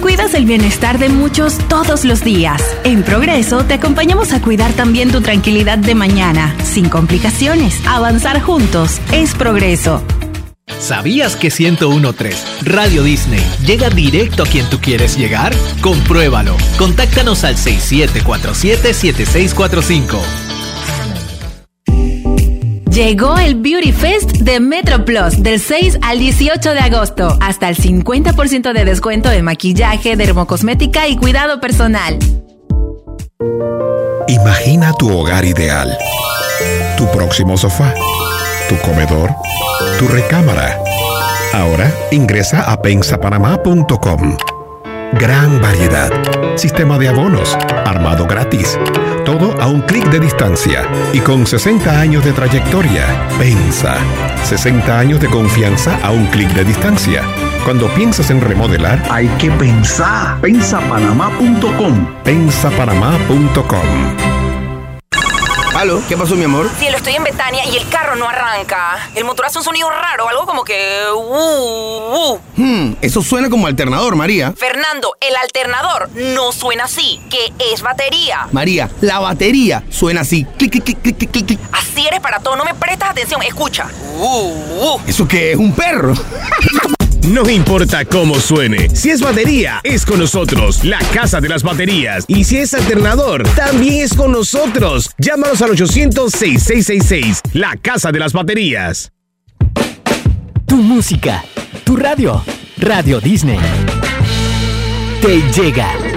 Cuidas el bienestar de muchos todos los días. En Progreso te acompañamos a cuidar también tu tranquilidad de mañana, sin complicaciones. Avanzar juntos es Progreso. ¿Sabías que 101.3 Radio Disney llega directo a quien tú quieres llegar? Compruébalo. Contáctanos al 6747-7645. Llegó el Beauty Fest de MetroPlus del 6 al 18 de agosto. Hasta el 50% de descuento en maquillaje, dermocosmética y cuidado personal. Imagina tu hogar ideal. Tu próximo sofá. Tu comedor. Tu recámara. Ahora ingresa a pensapanamá.com. Gran variedad. Sistema de abonos. Armado gratis. Todo a un clic de distancia. Y con 60 años de trayectoria. Pensa. 60 años de confianza a un clic de distancia. Cuando piensas en remodelar, hay que pensar. Pensapanamá.com. Pensapanamá.com. ¿Aló? ¿Qué pasó, mi amor? Cielo, estoy en Betania y el carro no arranca. El motor hace un sonido raro, algo como que... Eso suena como alternador, María. Fernando, el alternador no suena así, que es batería. María, la batería suena así. Clic, clic, clic, clic, clic, clic. Así eres para todo, no me prestas atención, escucha. ¿Eso qué es? ¿Un perro? No importa cómo suene, si es batería, es con nosotros, la Casa de las Baterías. Y si es alternador, también es con nosotros. Llámanos al 800-6666, la Casa de las Baterías. Tu música, tu radio, Radio Disney. Te llega.